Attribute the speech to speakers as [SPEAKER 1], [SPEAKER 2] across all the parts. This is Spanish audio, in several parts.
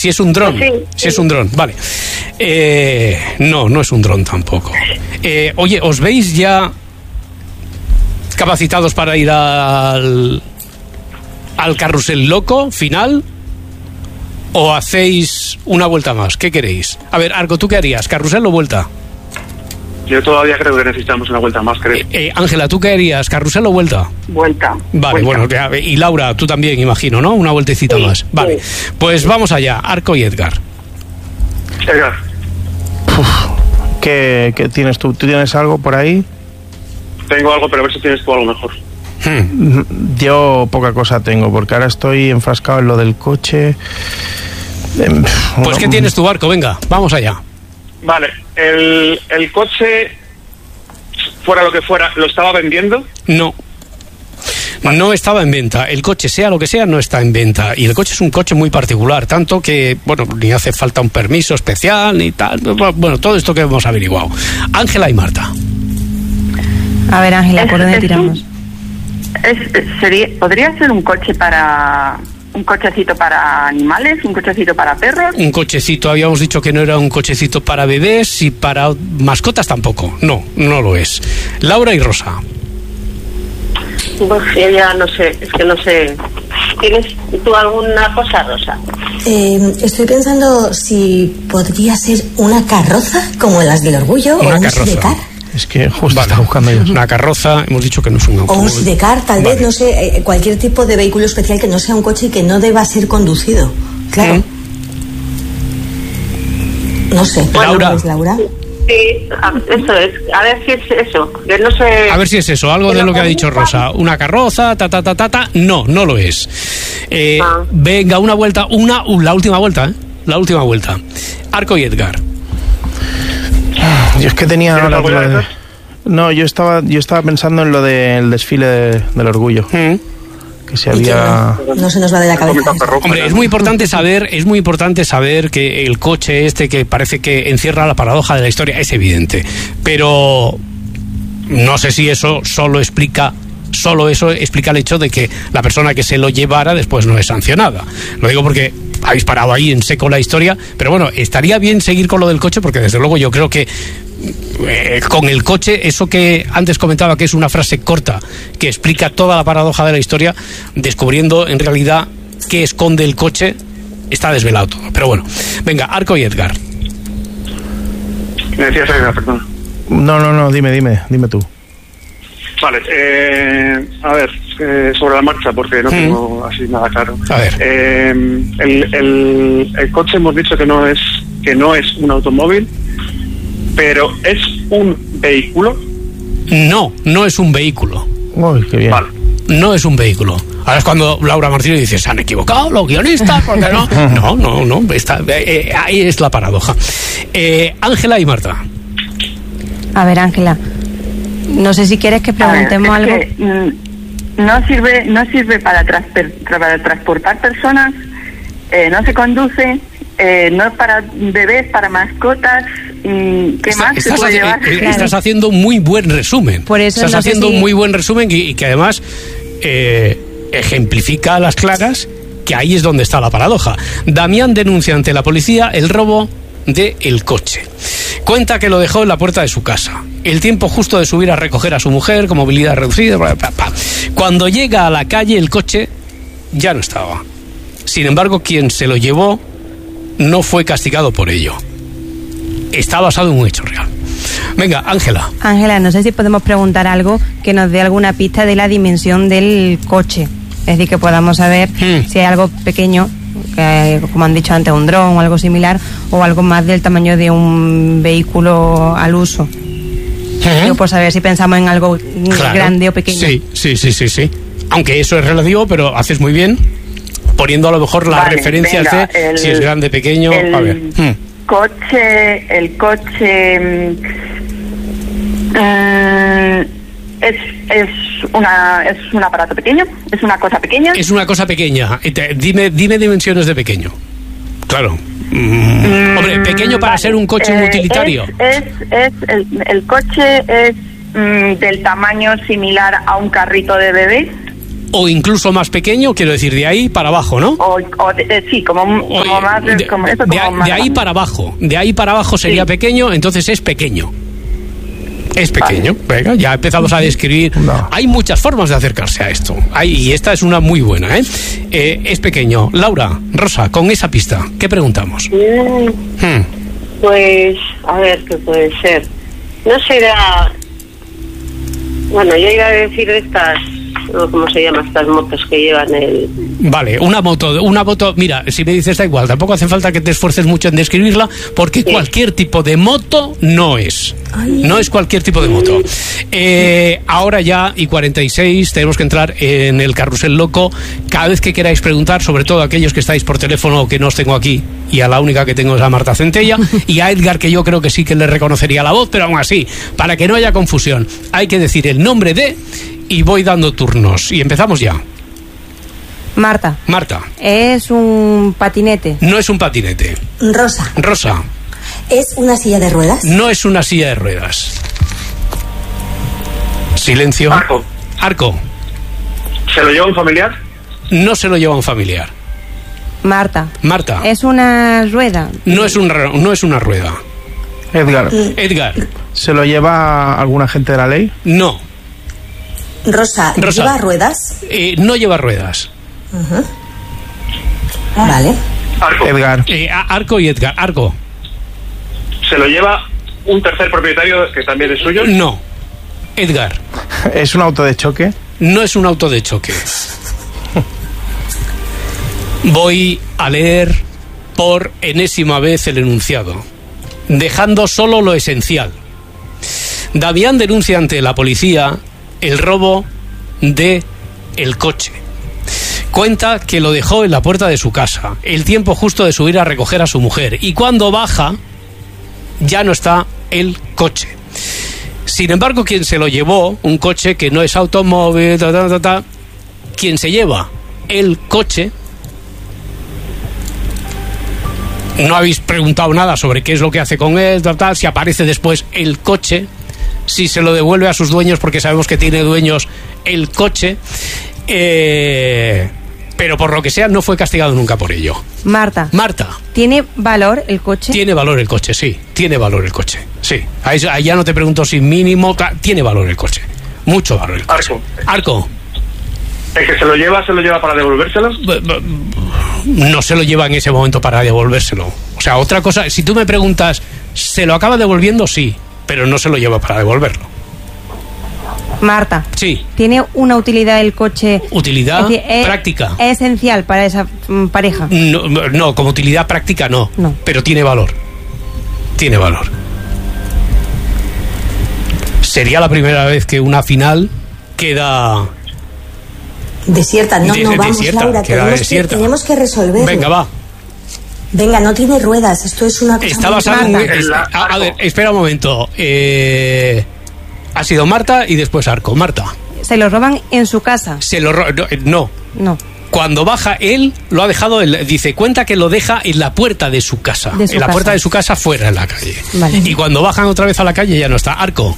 [SPEAKER 1] Si es un dron.
[SPEAKER 2] Sí.
[SPEAKER 1] Si es un dron, vale. No es un dron tampoco. Oye, ¿os veis ya capacitados para ir al carrusel loco final? ¿O hacéis una vuelta más? ¿Qué queréis? A ver, Arco, ¿tú qué harías? ¿Carrusel o vuelta?
[SPEAKER 3] Yo todavía creo que necesitamos una vuelta más, creo.
[SPEAKER 1] Ángela, ¿tú qué harías? ¿Carrusel o vuelta?
[SPEAKER 2] Vuelta.
[SPEAKER 1] Vale,
[SPEAKER 2] Vuelta.
[SPEAKER 1] bueno, y Laura, tú también, imagino, ¿no? Una vueltecita más. Vale, pues vamos allá, Arco y Edgar.
[SPEAKER 3] Edgar.
[SPEAKER 4] ¿Qué tienes tú? ¿Tú tienes algo por ahí?
[SPEAKER 3] Tengo algo, pero a ver si tienes tú algo mejor.
[SPEAKER 4] Yo poca cosa tengo, porque ahora estoy enfrascado en lo del coche.
[SPEAKER 1] Pues ¿qué tienes tu Arco? Venga, vamos allá.
[SPEAKER 3] Vale, el coche, fuera lo que fuera, ¿lo estaba vendiendo?
[SPEAKER 1] No estaba en venta. El coche, sea lo que sea, no está en venta. Y el coche es un coche muy particular, tanto que, bueno, ni hace falta un permiso especial, ni tal. Bueno, todo esto que hemos averiguado. Ángela y Marta.
[SPEAKER 5] A ver, Ángela, ¿por dónde tiramos?
[SPEAKER 2] ¿Podría ser un cochecito para animales, un cochecito para perros?
[SPEAKER 1] Un cochecito, habíamos dicho que no era un cochecito para bebés y para mascotas tampoco. No lo es. Laura y Rosa.
[SPEAKER 6] Pues ya no sé, es que no sé. ¿Tienes tú alguna cosa, Rosa?
[SPEAKER 7] Estoy pensando si podría ser una carroza como las del Orgullo o un sidecar.
[SPEAKER 4] Es que justo está buscando ellos.
[SPEAKER 1] Una carroza, hemos dicho que no es un automóvil.
[SPEAKER 7] O un sidecar, tal vez, no sé, cualquier tipo de vehículo especial que no sea un coche y que no deba ser conducido. Claro. No sé.
[SPEAKER 1] Laura.
[SPEAKER 7] ¿Es Laura?
[SPEAKER 6] Sí, eso es. A ver si es eso. Que no sé.
[SPEAKER 1] A ver si es eso, algo de lo que ha dicho Rosa. Una carroza, No lo es. Venga, una vuelta, la última vuelta, La última vuelta. Arco y Edgar.
[SPEAKER 4] Yo es que tenía... No, yo estaba pensando en lo del desfile del Orgullo. Que se había...
[SPEAKER 7] No se nos va de la cabeza.
[SPEAKER 1] Hombre, es muy importante saber que el coche que parece que encierra la paradoja de la historia es evidente. Pero no sé si eso solo explica el hecho de que la persona que se lo llevara después no es sancionada. Lo digo porque habéis parado ahí en seco la historia, pero bueno, estaría bien seguir con lo del coche, porque desde luego yo creo que con el coche, eso que antes comentaba que es una frase corta que explica toda la paradoja de la historia, descubriendo en realidad qué esconde el coche, está desvelado todo. Pero bueno, venga, Arco y Edgar.
[SPEAKER 3] Me decías, Edgar, perdón.
[SPEAKER 4] No, dime tú.
[SPEAKER 3] Vale, a ver, sobre la marcha, porque no tengo así nada claro.
[SPEAKER 1] A ver.
[SPEAKER 3] El coche hemos dicho que no es un automóvil, pero ¿es un vehículo?
[SPEAKER 1] No es un vehículo.
[SPEAKER 4] Uy, qué bien.
[SPEAKER 3] Vale.
[SPEAKER 1] No es un vehículo. Ahora es cuando Laura Martínez dice, se han equivocado los guionistas, porque no. No, ahí es la paradoja. Ángela y Marta.
[SPEAKER 5] A ver, Ángela, no sé si quieres que preguntemos algo.
[SPEAKER 2] No sirve para transportar personas, no se conduce, no es para bebés, para mascotas. ¿Qué más se puede llevar?
[SPEAKER 1] Estás haciendo un muy buen resumen.
[SPEAKER 5] Por eso
[SPEAKER 1] estás haciendo un muy buen resumen y que además ejemplifica a las claras que ahí es donde está la paradoja. Damián denuncia ante la policía el robo del coche. Cuenta que lo dejó en la puerta de su casa. El tiempo justo de subir a recoger a su mujer con movilidad reducida. Cuando llega a la calle, el coche ya no estaba. Sin embargo, quien se lo llevó no fue castigado por ello. Está basado en un hecho real. Venga, Ángela.
[SPEAKER 5] Ángela, no sé si podemos preguntar algo que nos dé alguna pista de la dimensión del coche. Es decir, que podamos saber si hay algo pequeño, que, como han dicho antes, un dron o algo similar, o algo más del tamaño de un vehículo al uso. Digo, por saber si pensamos en algo grande o pequeño.
[SPEAKER 1] Sí. Aunque eso es relativo, pero haces muy bien poniendo a lo mejor la referencia de si es grande, pequeño. A ver.
[SPEAKER 2] El coche es un aparato pequeño, es una cosa pequeña.
[SPEAKER 1] Es una cosa pequeña. Dime dimensiones de pequeño. Claro. Hombre, pequeño para ser un coche utilitario.
[SPEAKER 2] El coche es del tamaño similar a un carrito de bebé.
[SPEAKER 1] o incluso más pequeño, quiero decir, de ahí para abajo, ¿no?
[SPEAKER 2] Sí, como más...
[SPEAKER 1] De ahí para abajo. De ahí para abajo sería pequeño, entonces es pequeño. Es pequeño. Venga, ya empezamos a describir.
[SPEAKER 4] No.
[SPEAKER 1] Hay muchas formas de acercarse a esto. Y esta es una muy buena, ¿eh? Es pequeño. Laura, Rosa, con esa pista, ¿qué preguntamos?
[SPEAKER 6] Pues, a ver, ¿qué puede ser? No será... Bueno, yo iba a decir de estas... ¿Cómo se llaman estas motos que llevan el...?
[SPEAKER 1] Vale, una moto, mira, si me dices da igual, tampoco hace falta que te esfuerces mucho en describirla, porque cualquier tipo de moto no es. No es cualquier tipo de moto. Ahora ya, y 46, tenemos que entrar en el carrusel loco. Cada vez que queráis preguntar, sobre todo aquellos que estáis por teléfono, que no os tengo aquí, y a la única que tengo es a Marta Centella, y a Edgar, que yo creo que sí que le reconocería la voz, pero aún así, para que no haya confusión, hay que decir el nombre de... Y voy dando turnos. Y empezamos ya.
[SPEAKER 5] Marta. ¿Es un patinete?
[SPEAKER 1] No es un patinete.
[SPEAKER 7] Rosa. ¿Es una silla de ruedas?
[SPEAKER 1] No es una silla de ruedas. Silencio. Arco.
[SPEAKER 3] ¿Se lo lleva un familiar?
[SPEAKER 1] No se lo lleva un familiar.
[SPEAKER 5] Marta. ¿Es una rueda?
[SPEAKER 1] No es una rueda. Edgar.
[SPEAKER 4] ¿Se lo lleva algún agente de la ley?
[SPEAKER 1] No.
[SPEAKER 7] Rosa. ¿Lleva ruedas?
[SPEAKER 1] No lleva ruedas.
[SPEAKER 7] Vale.
[SPEAKER 3] Arco.
[SPEAKER 4] Edgar.
[SPEAKER 1] Arco y Edgar. Arco.
[SPEAKER 3] ¿Se lo lleva un tercer propietario que también es suyo?
[SPEAKER 1] No. Edgar.
[SPEAKER 4] ¿Es un auto de choque?
[SPEAKER 1] No es un auto de choque. Voy a leer por enésima vez el enunciado, dejando solo lo esencial. Damián denuncia ante la policía el robo de el coche. Cuenta que lo dejó en la puerta de su casa, el tiempo justo de subir a recoger a su mujer, y cuando baja ya no está el coche. Sin embargo, quien se lo llevó, un coche que no es automóvil, quien se lleva el coche, no habéis preguntado nada sobre qué es lo que hace con él, si aparece después el coche, si se lo devuelve a sus dueños, porque sabemos que tiene dueños el coche, pero por lo que sea no fue castigado nunca por ello.
[SPEAKER 5] Marta. ¿Tiene valor el coche?
[SPEAKER 1] Tiene valor el coche, sí. Tiene valor el coche, sí. Ahí ya no te pregunto si mínimo, tiene valor el coche. Mucho valor el coche. Arco.
[SPEAKER 3] ¿El que se lo lleva para devolvérselo?
[SPEAKER 1] No se lo lleva en ese momento para devolvérselo. O sea, otra cosa, si tú me preguntas, ¿se lo acaba devolviendo? Sí, pero no se lo lleva para devolverlo.
[SPEAKER 5] Marta.
[SPEAKER 1] Sí.
[SPEAKER 5] ¿Tiene una utilidad el coche?
[SPEAKER 1] ¿Utilidad?
[SPEAKER 5] Es decir,
[SPEAKER 1] práctica.
[SPEAKER 5] ¿Es esencial para esa pareja?
[SPEAKER 1] No, como utilidad práctica no. Pero tiene valor. Tiene valor. Sería la primera vez que una final queda...
[SPEAKER 7] Desierta. No, vamos,
[SPEAKER 1] desierta,
[SPEAKER 7] Laura, tenemos que resolverlo.
[SPEAKER 1] Venga, va.
[SPEAKER 7] Venga, no tiene ruedas, esto es una cosa...
[SPEAKER 1] Está basado en... A ver, espera un momento. Ha sido Marta y después Arco. Marta.
[SPEAKER 5] ¿Se lo roban en su casa?
[SPEAKER 1] No. Cuando baja él, lo ha dejado, dice, cuenta que lo deja en la puerta de su casa. Puerta de su casa fuera, en la calle.
[SPEAKER 5] Vale.
[SPEAKER 1] Y cuando bajan otra vez a la calle ya no está. Arco.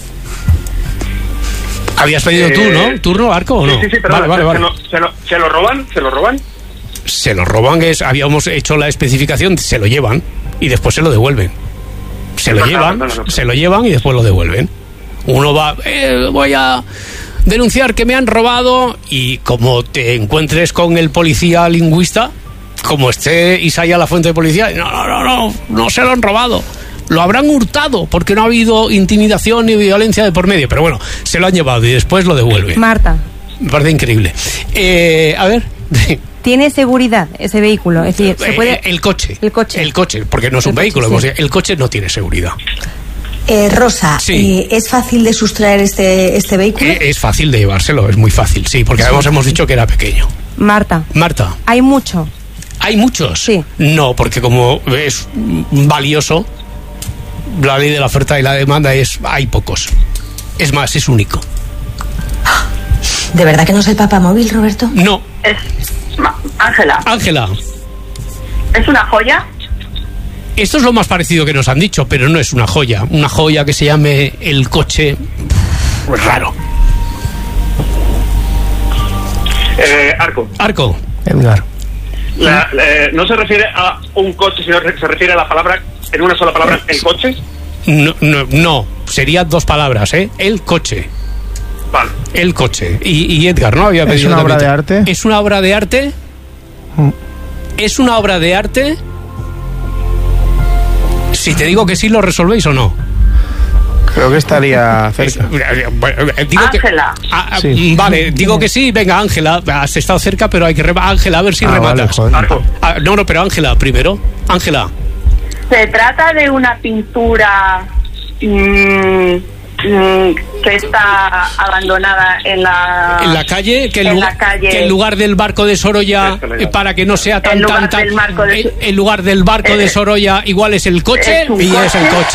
[SPEAKER 1] ¿Habías pedido tú, no? ¿Turno, Arco, o no?
[SPEAKER 3] Sí, pero
[SPEAKER 1] vale.
[SPEAKER 3] ¿Se lo roban?
[SPEAKER 1] Se lo roban, habíamos hecho la especificación, se lo llevan y después se lo devuelven. Se lo llevan y después lo devuelven. Uno va, voy a denunciar que me han robado, y como te encuentres con el policía lingüista, como esté Isaías la fuente de policía, no se lo han robado. Lo habrán hurtado porque no ha habido intimidación ni violencia de por medio, pero bueno, se lo han llevado y después lo devuelven.
[SPEAKER 5] Marta.
[SPEAKER 1] Me parece increíble. A ver.
[SPEAKER 5] ¿Tiene seguridad ese vehículo? Es decir, ¿se puede...?
[SPEAKER 1] El coche, porque no es un vehículo. Sí. El coche no tiene seguridad.
[SPEAKER 7] Rosa, sí. ¿Es fácil de sustraer este vehículo?
[SPEAKER 1] Es fácil de llevárselo, es muy fácil, sí, porque además hemos dicho que era pequeño.
[SPEAKER 5] Marta. ¿Hay mucho?
[SPEAKER 1] ¿Hay muchos?
[SPEAKER 5] Sí.
[SPEAKER 1] No, porque como es valioso, la ley de la oferta y la demanda hay pocos. Es más, es único.
[SPEAKER 7] ¿De verdad que no es el papamóvil, Roberto?
[SPEAKER 1] No.
[SPEAKER 2] Es Ángela. ¿Es una joya?
[SPEAKER 1] Esto es lo más parecido que nos han dicho, pero no es una joya. Una joya que se llame el coche, pues raro.
[SPEAKER 3] Arco.
[SPEAKER 4] Edgar.
[SPEAKER 3] ¿No se refiere a un coche, sino se refiere a la palabra, en una sola palabra, el coche?
[SPEAKER 1] No, serían 2 palabras, el coche.
[SPEAKER 3] Vale.
[SPEAKER 1] El coche. Y Edgar, ¿no? Había pedido.
[SPEAKER 4] ¿Es una obra de arte?
[SPEAKER 1] ¿Es una obra de arte? ¿Es una obra de arte? Si te digo que sí, ¿lo resolvéis o no?
[SPEAKER 4] Creo que estaría cerca.
[SPEAKER 2] Ángela.
[SPEAKER 1] Sí. Vale, digo que sí. Venga, Ángela, has estado cerca, pero hay que Ángela, a ver si rematas.
[SPEAKER 4] Vale,
[SPEAKER 1] no, pero Ángela primero. Ángela.
[SPEAKER 2] Se trata de una pintura que está abandonada en la
[SPEAKER 1] calle, que en lugar del barco de Sorolla, para que no sea tan en lugar del barco de Sorolla igual es el coche, es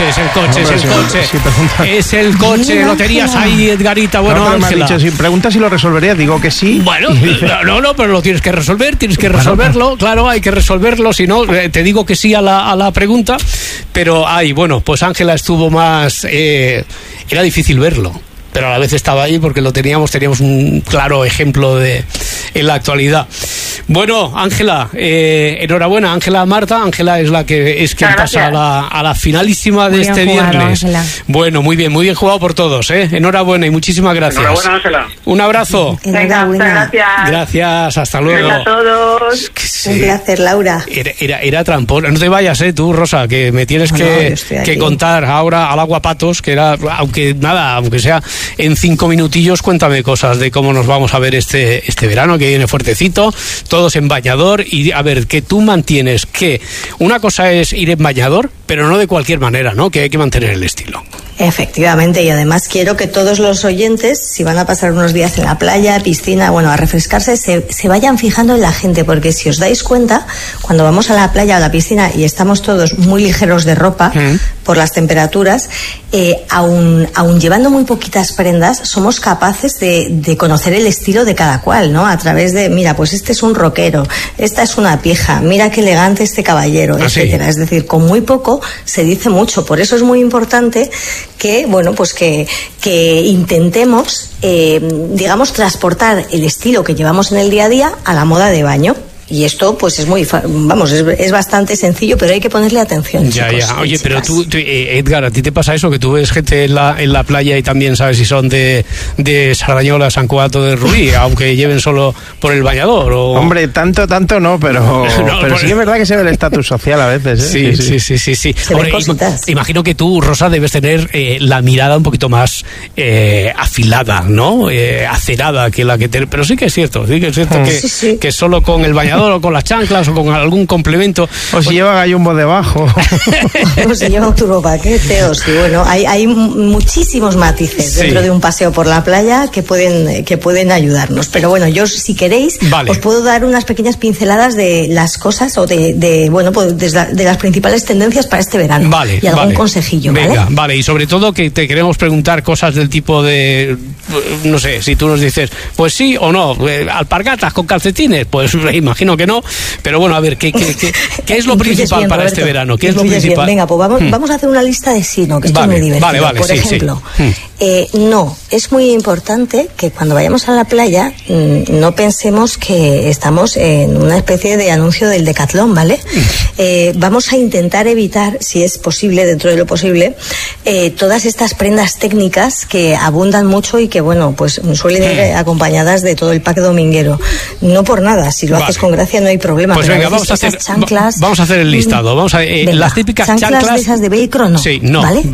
[SPEAKER 1] el coche. Lo tenías ahí, Edgarita. Bueno,
[SPEAKER 4] no,
[SPEAKER 1] Ángela,
[SPEAKER 4] si preguntas si lo resolvería, digo que sí.
[SPEAKER 1] Bueno, no, pero lo tienes que resolverlo, claro, hay que resolverlo, si no, te digo que sí a la pregunta, pero pues Ángela estuvo más... Era difícil verlo, pero a la vez estaba ahí porque lo teníamos un claro ejemplo en la actualidad. Bueno, Ángela, enhorabuena, Ángela Marta. Ángela es quien pasa a la finalísima de este viernes. Ángela. Bueno, muy bien jugado por todos, enhorabuena y muchísimas gracias.
[SPEAKER 3] Enhorabuena, Ángela.
[SPEAKER 1] Un abrazo.
[SPEAKER 2] Venga, gracias.
[SPEAKER 1] Gracias, hasta luego.
[SPEAKER 2] Gracias a todos.
[SPEAKER 7] Un placer, Laura.
[SPEAKER 1] Era trampón. No te vayas, tú, Rosa, que me tienes que contar ahora al Aguapatos, que era, aunque sea en 5 minutillos, cuéntame cosas de cómo nos vamos a ver este verano, que viene fuertecito, todos en bañador, y a ver, que tú mantienes que una cosa es ir en bañador, pero no de cualquier manera, ¿no? Que hay que mantener el estilo.
[SPEAKER 7] Efectivamente, y además quiero que todos los oyentes, si van a pasar unos días en la playa, piscina, a refrescarse, se vayan fijando en la gente, porque si os dais cuenta, cuando vamos a la playa o a la piscina y estamos todos muy ligeros de ropa por las temperaturas, aun llevando muy poquitas prendas, somos capaces de conocer el estilo de cada cual, ¿no? A través de, mira, pues este es un rockero, esta es una pija, mira qué elegante este caballero, etcétera. Es decir, con muy poco se dice mucho. Por eso es muy importante que, que intentemos, transportar el estilo que llevamos en el día a día a la moda de baño. Y esto, pues es bastante sencillo, pero hay que ponerle atención.
[SPEAKER 1] Ya. Oye, pero tú, Edgar, ¿a ti te pasa eso? Que tú ves gente en la playa y también sabes si son de Sardañola, San Cuato de Rubí, aunque lleven solo por el bañador. Hombre,
[SPEAKER 4] tanto no, pero sí es verdad que se ve el estatus social a veces.
[SPEAKER 1] Sí. Imagino que tú, Rosa, debes tener la mirada un poquito más afilada, ¿no? Acerada que la que pero sí que es cierto, que solo con el bañador o con las chanclas o con algún complemento,
[SPEAKER 4] o si lleva gallumbo debajo
[SPEAKER 7] o si lleva un turbopaquete, o si hay muchísimos matices dentro de un paseo por la playa que pueden ayudarnos, pero yo, si queréis, os puedo dar unas pequeñas pinceladas de las cosas o de las principales tendencias para este verano, y algún consejillo.
[SPEAKER 1] Venga, vale, y sobre todo que te queremos preguntar cosas del tipo de, no sé, si tú nos dices pues sí o no, alpargatas con calcetines, pues imagino que no, pero a ver, ¿qué es lo principal para este verano? ¿Qué es lo principal?
[SPEAKER 7] Venga, pues vamos a hacer una lista de sí, ¿no? Que esto es muy divertido. Por ejemplo, no, es muy importante que cuando vayamos a la playa no pensemos que estamos en una especie de anuncio del Decathlon, ¿vale? Vamos a intentar evitar, si es posible, dentro de lo posible, todas estas prendas técnicas que abundan mucho y que, pues suelen ir acompañadas de todo el pack dominguero. No por nada, si lo haces con gracia no hay problema.
[SPEAKER 1] Pues venga, vamos a hacer el listado. Las típicas chanclas
[SPEAKER 7] de esas de velcro, no.
[SPEAKER 1] Sí, no.
[SPEAKER 7] ¿Vale?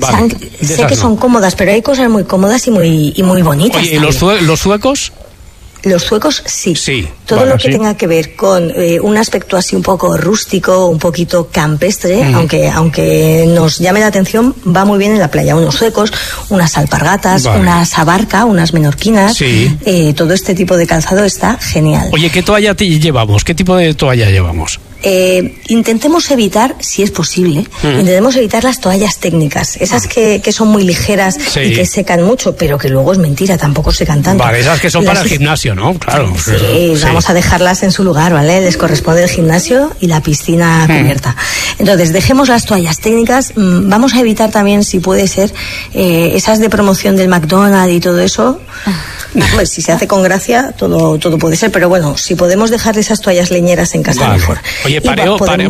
[SPEAKER 7] Sé que son cómodas, pero hay cosas muy cómodas y muy bonitas.
[SPEAKER 1] Oye, ¿y los suecos?
[SPEAKER 7] Los suecos sí. Todo lo que tenga que ver con un aspecto así un poco rústico, un poquito campestre, aunque nos llame la atención, va muy bien en la playa. Unos suecos, unas alpargatas, unas abarca, unas menorquinas, todo este tipo de calzado está genial.
[SPEAKER 1] Oye, ¿qué toalla llevamos? ¿Qué tipo de toalla llevamos?
[SPEAKER 7] Intentemos evitar, si es posible, intentemos evitar las toallas técnicas, esas que son muy ligeras y que secan mucho, pero que luego es mentira, tampoco secan tanto.
[SPEAKER 1] Vale, esas que son para el gimnasio, ¿no? Claro.
[SPEAKER 7] Vamos a dejarlas en su lugar, ¿vale? Les corresponde el gimnasio y la piscina cubierta. Entonces, dejemos las toallas técnicas, vamos a evitar también, si puede ser, esas de promoción del McDonald's y todo eso. Pues si se hace con gracia, todo puede ser, pero bueno, si podemos dejar esas toallas leñeras en casa, mejor.
[SPEAKER 1] Oye, pareo